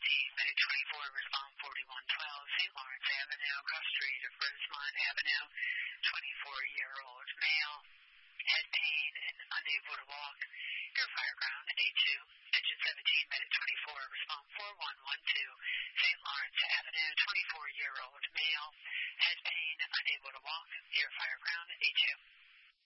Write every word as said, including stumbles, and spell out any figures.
seventeen, Medic twenty-four, respond forty-one twelve, Saint Lawrence Avenue, cross street of Rosemont Avenue, twenty-four-year-old male, head pain and unable to walk, near Fireground, A two, engine seventeen, Medic twenty-four, respond four one one two, Saint Lawrence Avenue, twenty-four-year-old male, head pain, unable to walk, near Fireground,